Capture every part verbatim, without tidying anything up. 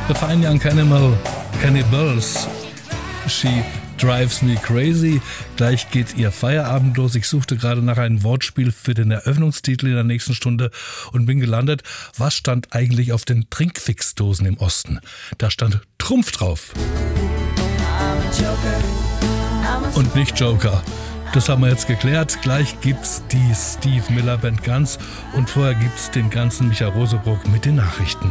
The Fine Young Cannibal, Cannibals. She drives me crazy. Gleich geht ihr Feierabend los. Ich suchte gerade nach einem Wortspiel für den Eröffnungstitel in der nächsten Stunde und bin gelandet. Was stand eigentlich auf den Trinkfixdosen im Osten? Da stand Trumpf drauf. Und nicht Joker. Das haben wir jetzt geklärt. Gleich gibt's die Steve Miller Band Guns und vorher gibt's den ganzen Michael Rosebrock mit den Nachrichten.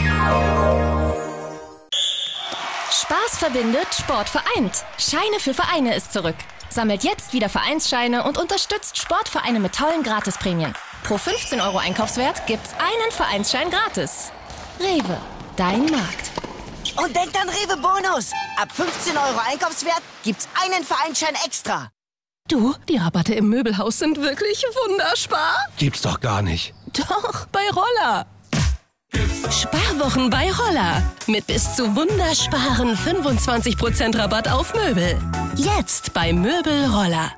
Spaß verbindet, Sport vereint. Scheine für Vereine ist zurück. Sammelt jetzt wieder Vereinsscheine und unterstützt Sportvereine mit tollen Gratisprämien. Pro fünfzehn Euro Einkaufswert gibt's einen Vereinsschein gratis. Rewe, dein Markt. Und denkt an Rewe Bonus. Ab fünfzehn Euro Einkaufswert gibt's einen Vereinsschein extra. Du, die Rabatte im Möbelhaus sind wirklich wunderspar. Gibt's doch gar nicht. Doch, bei Roller. Sparwochen bei Roller. Mit bis zu wundersparen fünfundzwanzig Prozent Rabatt auf Möbel. Jetzt bei Möbel Roller.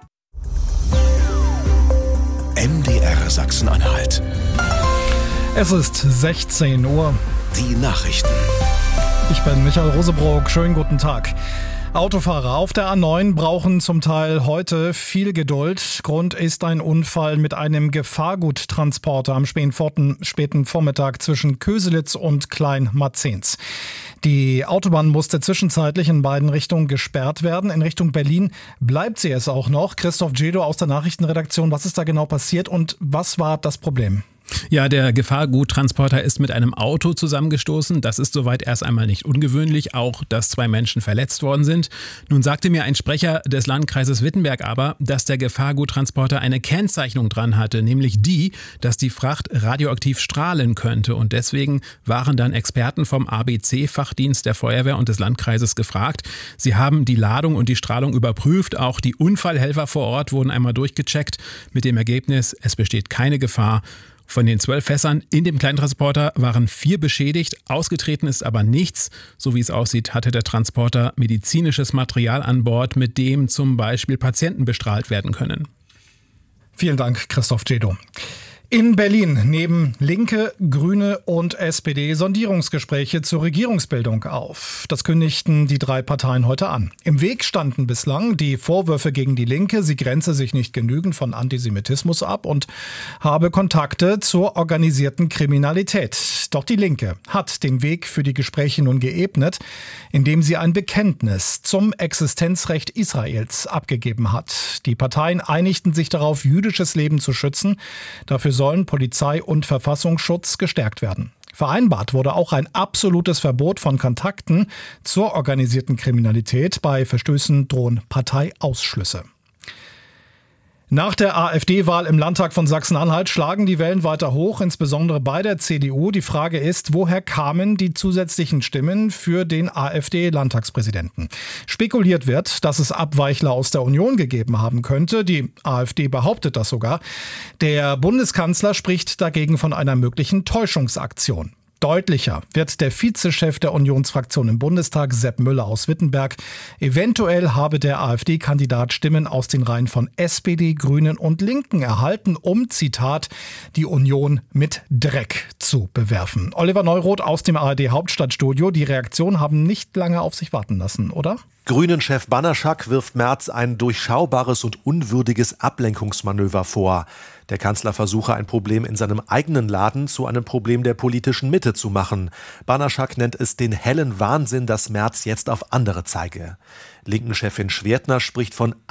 M D R Sachsen-Anhalt. Es ist sechzehn Uhr. Die Nachrichten. Ich bin Michael Rosebrock. Schönen guten Tag. Autofahrer auf der A neun brauchen zum Teil heute viel Geduld. Grund ist ein Unfall mit einem Gefahrguttransporter am späten Vormittag zwischen Köselitz und Klein-Marzahns. Die Autobahn musste zwischenzeitlich in beiden Richtungen gesperrt werden. In Richtung Berlin bleibt sie es auch noch. Christoph Jedo aus der Nachrichtenredaktion. Was ist da genau passiert und was war das Problem? Ja, der Gefahrguttransporter ist mit einem Auto zusammengestoßen. Das ist soweit erst einmal nicht ungewöhnlich, auch dass zwei Menschen verletzt worden sind. Nun sagte mir ein Sprecher des Landkreises Wittenberg aber, dass der Gefahrguttransporter eine Kennzeichnung dran hatte, nämlich die, dass die Fracht radioaktiv strahlen könnte. Und deswegen waren dann Experten vom A B C-Fachdienst der Feuerwehr und des Landkreises gefragt. Sie haben die Ladung und die Strahlung überprüft. Auch die Unfallhelfer vor Ort wurden einmal durchgecheckt. Mit dem Ergebnis, es besteht keine Gefahr. Von den zwölf Fässern in dem Kleintransporter waren vier beschädigt, ausgetreten ist aber nichts. So wie es aussieht, hatte der Transporter medizinisches Material an Bord, mit dem zum Beispiel Patienten bestrahlt werden können. Vielen Dank, Christoph Jedo. In Berlin nehmen Linke, Grüne und S P D Sondierungsgespräche zur Regierungsbildung auf. Das kündigten die drei Parteien heute an. Im Weg standen bislang die Vorwürfe gegen die Linke, sie grenze sich nicht genügend von Antisemitismus ab und habe Kontakte zur organisierten Kriminalität. Doch die Linke hat den Weg für die Gespräche nun geebnet, indem sie ein Bekenntnis zum Existenzrecht Israels abgegeben hat. Die Parteien einigten sich darauf, jüdisches Leben zu schützen. Dafür sollen Polizei und Verfassungsschutz gestärkt werden. Vereinbart wurde auch ein absolutes Verbot von Kontakten zur organisierten Kriminalität. Bei Verstößen drohen Parteiausschlüsse. Nach der AfD-Wahl im Landtag von Sachsen-Anhalt schlagen die Wellen weiter hoch, insbesondere bei der C D U. Die Frage ist, woher kamen die zusätzlichen Stimmen für den AfD-Landtagspräsidenten? Spekuliert wird, dass es Abweichler aus der Union gegeben haben könnte. Die AfD behauptet das sogar. Der Bundeskanzler spricht dagegen von einer möglichen Täuschungsaktion. Deutlicher wird der Vizechef der Unionsfraktion im Bundestag, Sepp Müller aus Wittenberg. Eventuell habe der AfD-Kandidat Stimmen aus den Reihen von S P D, Grünen und Linken erhalten, um, Zitat, die Union mit Dreck zu bewerfen. Oliver Neuroth aus dem A R D-Hauptstadtstudio. Die Reaktionen haben nicht lange auf sich warten lassen, oder? Grünen-Chef Banaschak wirft Merz ein durchschaubares und unwürdiges Ablenkungsmanöver vor. Der Kanzler versuche, ein Problem in seinem eigenen Laden zu einem Problem der politischen Mitte zu machen. Banaschak nennt es den hellen Wahnsinn, dass Merz jetzt auf andere zeige. Linken-Chefin Schwertner spricht von